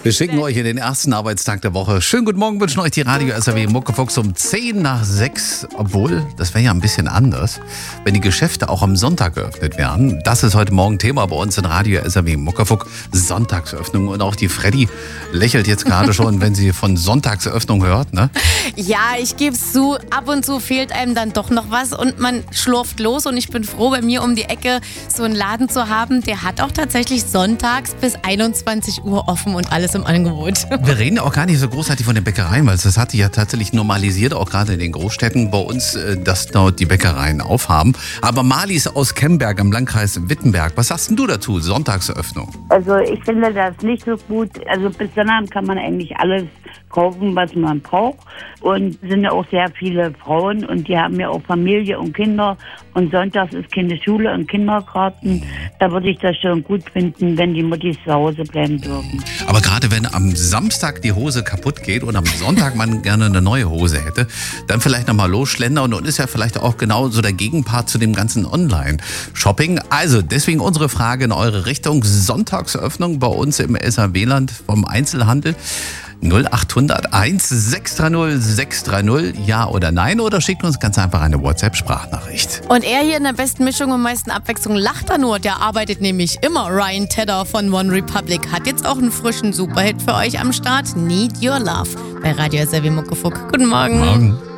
Wir schicken euch in den ersten Arbeitstag der Woche. Schönen guten Morgen wünschen euch die Radio SAW Muckefuchs um 10 nach 6. Obwohl, das wäre ja ein bisschen anders, wenn die Geschäfte auch am Sonntag geöffnet wären. Das ist heute Morgen Thema bei uns in Radio SAW Muckefuchs. Sonntagsöffnung. Und auch die Freddy lächelt jetzt gerade schon, wenn sie von Sonntagsöffnung hört, ne? Ja, ich gebe es zu, ab und zu fehlt einem dann doch noch was und man schlurft los. Und ich bin froh, bei mir um die Ecke so einen Laden zu haben. Der hat auch tatsächlich sonntags bis 21 Uhr offen und alles im Angebot. Wir reden ja auch gar nicht so großartig von den Bäckereien, weil das hat sich ja tatsächlich normalisiert, auch gerade in den Großstädten bei uns, dass dort die Bäckereien aufhaben. Aber Marlies aus Kemberg im Landkreis Wittenberg, was sagst denn du dazu, Sonntagsöffnung? Also ich finde das nicht so gut. Also bis Sonnabend kann man eigentlich alles kaufen, was man braucht. Und sind ja auch sehr viele Frauen und die haben ja auch Familie und Kinder. Und sonntags ist keine Schule und Kindergarten. Da würde ich das schon gut finden, wenn die Muttis zu Hause bleiben dürfen. Aber gerade wenn am Samstag die Hose kaputt geht und am Sonntag man gerne eine neue Hose hätte, dann vielleicht nochmal losschlendern und ist ja vielleicht auch genau so der Gegenpart zu dem ganzen Online-Shopping. Also deswegen unsere Frage in eure Richtung. Sonntagsöffnung bei uns im SAW-Land vom Einzelhandel. 0800 1630 630, ja oder nein, oder schickt uns ganz einfach eine WhatsApp-Sprachnachricht. Und er hier in der besten Mischung und meisten Abwechslung lacht er nur. Der arbeitet nämlich immer. Ryan Tedder von One Republic hat jetzt auch einen frischen Superhit für euch am Start. Need Your Love bei Radio SAW Muckefuck. Guten Morgen. Morgen.